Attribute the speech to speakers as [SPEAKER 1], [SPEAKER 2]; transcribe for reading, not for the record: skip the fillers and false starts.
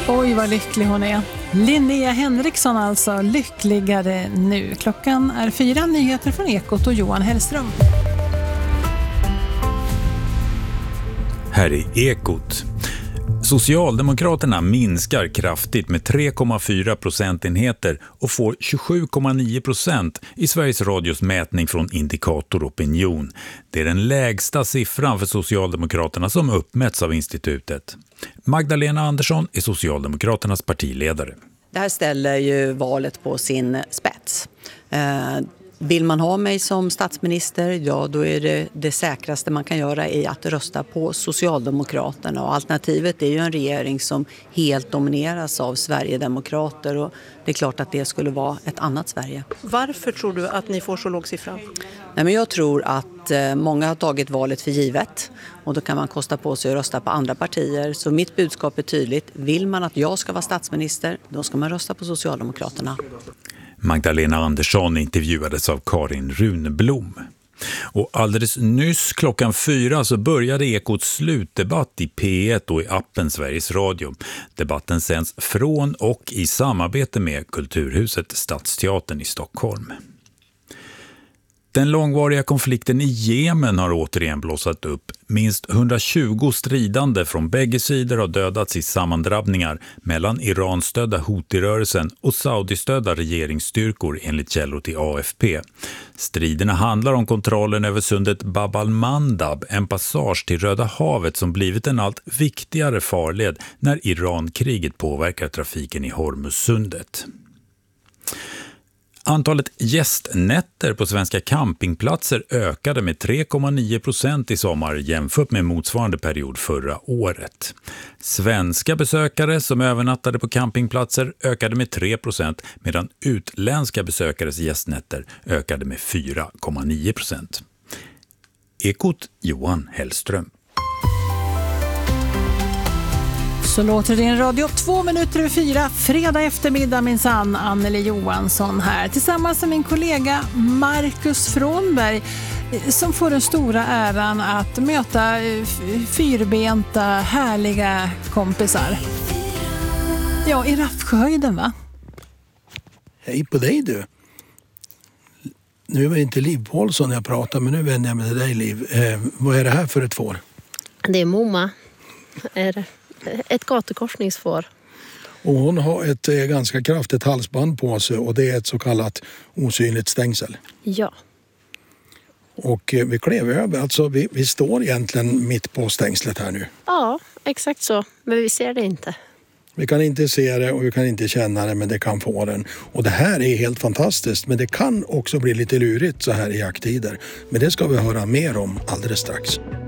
[SPEAKER 1] Oj, vad lycklig hon är. Linnea Henriksson alltså, lyckligare nu. Klockan är 4, nyheter från Ekot och Johan Hellström.
[SPEAKER 2] Här är Ekot. Socialdemokraterna minskar kraftigt med 3,4 procentenheter och får 27,9% i Sveriges Radios mätning från Indikator Opinion. Det är den lägsta siffran för Socialdemokraterna som uppmätts av institutet. Magdalena Andersson är Socialdemokraternas partiledare.
[SPEAKER 3] Det här ställer ju valet på sin spets. Vill man ha mig som statsminister, ja då är det säkraste man kan göra är att rösta på Socialdemokraterna. Och alternativet är ju en regering som helt domineras av Sverigedemokrater och det är klart att det skulle vara ett annat Sverige.
[SPEAKER 4] Varför tror du att ni får så låg siffra?
[SPEAKER 3] Nej, men jag tror att många har tagit valet för givet och då kan man kosta på sig att rösta på andra partier. Så mitt budskap är tydligt, vill man att jag ska vara statsminister, då ska man rösta på Socialdemokraterna.
[SPEAKER 2] Magdalena Andersson intervjuades av Karin Runblom. Och alldeles nyss klockan 4 så började Ekots slutdebatt i P1 och i appen Sveriges Radio. Debatten sänds från och i samarbete med Kulturhuset Stadsteatern i Stockholm. Den långvariga konflikten i Jemen har återigen blossat upp. Minst 120 stridande från bägge sidor har dödats i sammandrabbningar mellan Iran-stödda Houthi-rörelsen och Saudi-stödda regeringsstyrkor enligt källor till AFP. Striderna handlar om kontrollen över sundet Bab al-Mandab, en passage till Röda havet som blivit en allt viktigare farled när Iran-kriget påverkar trafiken i Hormuzsundet. Antalet gästnätter på svenska campingplatser ökade med 3,9% i sommar jämfört med motsvarande period förra året. Svenska besökare som övernattade på campingplatser ökade med 3% medan utländska besökares gästnätter ökade med 4,9%. Ekot Johan Hellström.
[SPEAKER 1] Så låter det i en radio 2:04, fredag eftermiddag minsann. Anneli Johansson här tillsammans med min kollega Marcus Frånberg som får den stora äran att möta fyrbenta, härliga kompisar. Ja, i Raffsjöhöjden va?
[SPEAKER 5] Hej på dig du. Nu är det inte Liv Paulsson jag pratar men nu vänder jag mig till dig Liv. Vad är det här för ett får?
[SPEAKER 6] Det är Moma. Ett gatukorsningsfår.
[SPEAKER 5] Och hon har ett ganska kraftigt halsband på sig och det är ett så kallat osynligt stängsel.
[SPEAKER 6] Ja.
[SPEAKER 5] Och vi klev över, alltså vi står egentligen mitt på stängslet här nu.
[SPEAKER 6] Ja, exakt så. Men vi ser det inte.
[SPEAKER 5] Vi kan inte se det och vi kan inte känna det men det kan få den. Och det här är helt fantastiskt men det kan också bli lite lurigt så här i jakttider. Men det ska vi höra mer om alldeles strax.